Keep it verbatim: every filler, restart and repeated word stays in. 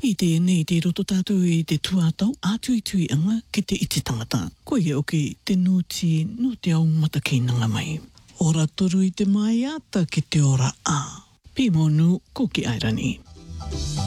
I te nei te roto tātou i te tuatau, ātui tui anga ki te iti tangata. Ko ia oke te nūti no te au mata kei nanga mai. Ora toru i te mai ata ki te ora a. Pimonu ko ki Airani.